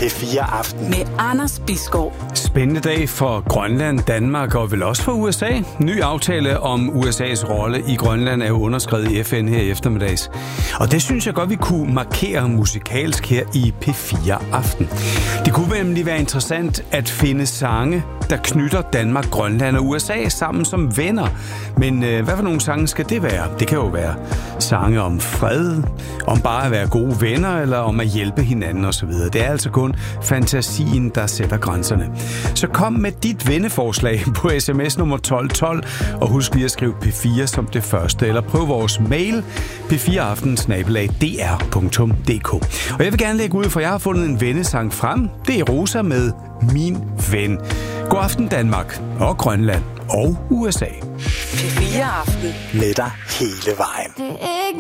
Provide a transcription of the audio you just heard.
P4 Aften. Med Anders Bisgaard. Spændende dag for Grønland, Danmark og vel også for USA. Ny aftale om USA's rolle i Grønland er jo underskrevet i FN her i eftermiddags. Og det synes jeg godt, vi kunne markere musikalsk her i P4 Aften. Det kunne nemlig være interessant at finde sange, der knytter Danmark, Grønland og USA sammen som venner. Men hvad for nogle sange skal det være? Det kan jo være sange om fred, om bare at være gode venner eller om at hjælpe hinanden osv. Det er altså kun fantasien, der sætter grænserne. Så kom med dit venneforslag på sms nummer 1212, og husk lige at skrive P4 som det første, eller prøv vores mail p4aften@dr.dk. Og jeg vil gerne lægge ud, for jeg har fundet en vennesang frem. Det er Rosa med Min Ven. God aften Danmark og Grønland og USA. P4 Aften. Med dig hele vejen. Det er ikke